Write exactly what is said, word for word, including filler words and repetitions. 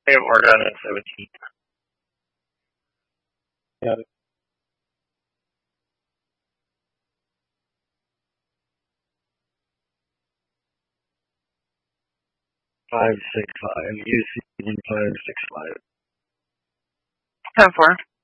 I have Oregon at seventeen. Yeah. Five six five. U C one five six five. Ten four.